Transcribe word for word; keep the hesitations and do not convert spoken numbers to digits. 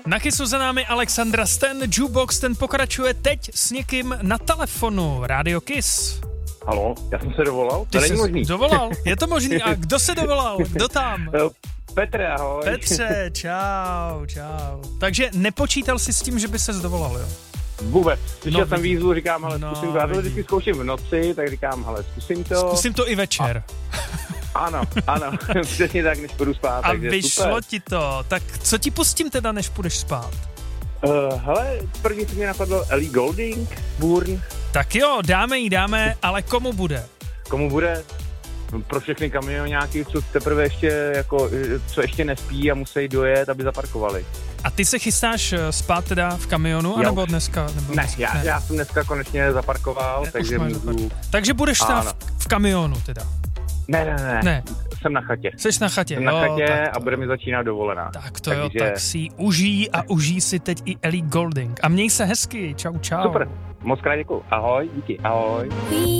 Na Kissu za námi Alexandra Stan, Jukebox, ten pokračuje teď s někým na telefonu. Rádio Kiss. Halo, já jsem se dovolal? Ty to není možný. Dovolal? Je to možný? A kdo se dovolal? Kdo tam? Petře, ahoj. Petře, čau, čau. Takže nepočítal jsi s tím, že by ses dovolal, jo? Vůbec. Slyšel No, jsem výzvu, říkám, ale no, zkusím to. Já to vždycky zkouším v noci, tak říkám, ale zkusím to. Zkusím to i večer. A, ano, ano, přesně tak, než půjdu spát. A takže vyšlo super. ti to. Tak co ti pustím teda, než půjdeš spát? Uh, hele, první, co mě napadlo, Ellie Goulding, Burn. Tak jo, dáme jí, dáme, ale komu bude? Komu bude? Pro všechny kamionáky, co teprve ještě, jako, co ještě nespí a musí dojet, aby zaparkovali. A ty se chystáš spát teda v kamionu, anebo dneska? Nebo ne, dneska? já, ne, já jsem dneska konečně zaparkoval, ne, takže můžu... Takže budeš tam v, v kamionu teda? Ne, ne, ne, ne. Jsem na chatě. Jseš na chatě, Jsem jo, na chatě tak a bude mi začínat dovolená. Tak to takže... jo, tak si ji užij a užij si teď i Ellie Goulding. A měj se hezky, čau, čau. Super, moc krát děkuju. Ahoj, díky, ahoj.